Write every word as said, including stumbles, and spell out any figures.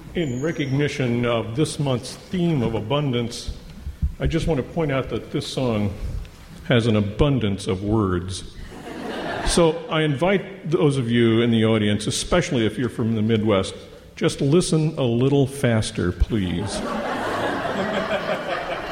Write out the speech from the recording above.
In recognition of this month's theme of abundance, I just want to point out that this song has an abundance of words. So I invite those of you in the audience, especially if you're from the Midwest, just listen a little faster, please.